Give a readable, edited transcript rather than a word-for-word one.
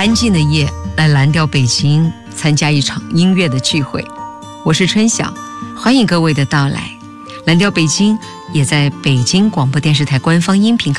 安静的夜来蓝调北京参加一场音乐的聚会。我是春晓，欢迎各位的到来。蓝调北京也在北京广播电视台官方音频